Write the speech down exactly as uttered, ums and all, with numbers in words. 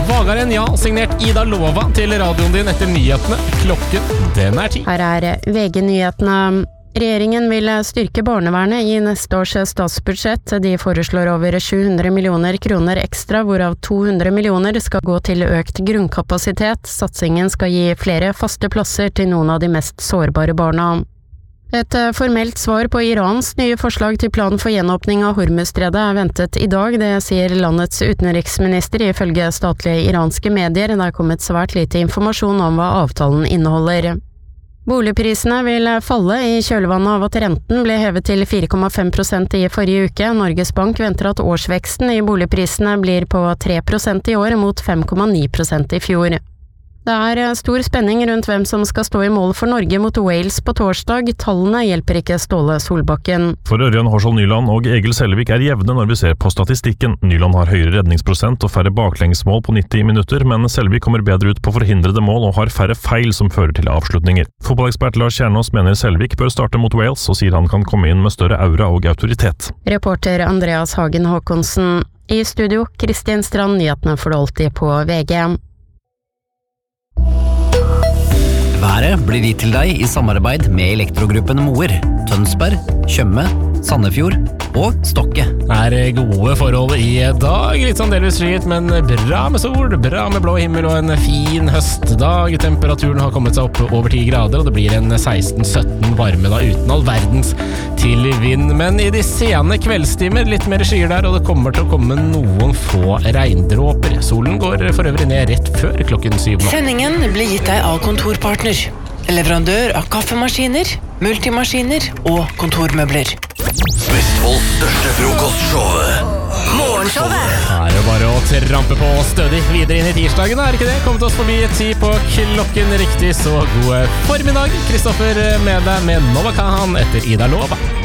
vagere enn ja, signert Ida Lova til radioen din etter nyhetene. Klokken, den er ti. Her er V G-nyhetene. Regjeringen vil styrke barnevernet i neste års statsbudsjett. De foreslår over sju hundre millioner kroner ekstra, hvorav to hundre millioner skal gå til økt grunnkapasitet. Satsingen skal gi flere faste plasser til noen av de mest sårbare barna. Et formelt svar på Irans nye forslag til plan for gjenåpning av Hormuzstredet er ventet i dag, det sier landets utenriksminister ifølge statlige iranske medier. Det er kommet svært lite informasjon om hva avtalen inneholder. Boligprisene vil falle i kjølvannet av at renten ble hevet til fire komma fem prosent i forrige uke. Norges Bank venter at årsveksten i boligprisene blir på tre prosent i år mot fem komma ni prosent i fjor. Det er stor spenning rundt hvem som skal stå i mål for Norge mot Wales på torsdag. Tallene hjelper ikke Ståle Solbakken. For Ørjan Horsvold Nyland og Egil Selvik er jevne når vi ser på statistikken. Nyland har høyere redningsprosent og færre baklengsmål på nitti minutter, men Selvik kommer bedre ut på forhindrede mål og har færre feil som fører til avslutninger. Fotballekspert Lars Kjernås mener Selvik bør starte mot Wales, og sier han kan komme inn med større aura og autoritet. Reporter Andreas Hagen Håkonsen. I studio, Kristin Strand, nyhetene får du alltid på V G. Været blir gitt til deg i samarbeid med Elektrogruppen Moer, Tønsberg, Tjøme, Sandefjord og Stokke. Er gode forhold i dag, litt sånn delvis skyet, men bra med sol, bra med blå himmel og en fin høstdag. Temperaturen har kommet seg opp over ti grader, og det blir en seksten sytten varme da, uten all verdens til vind. Men i de sene kveldstimer, litt mer skyer der, og det kommer til å komme noen få regndråper. Solen går for øvrig ned rett før klokken syv nå. Sendingen blir gitt deg av Kontorpartner, leverandør av kaffemaskiner, multimaskiner og kontormøbler. Vestfolds største frokostshowet, Morgenshowet. Her er det bare å trampe på stødig videre inn i tirsdagen, er ikke det? Kommet oss forbi ti på klokken riktig, så god formiddag. Kristoffer med deg med Nova Kahan etter Ida Lova.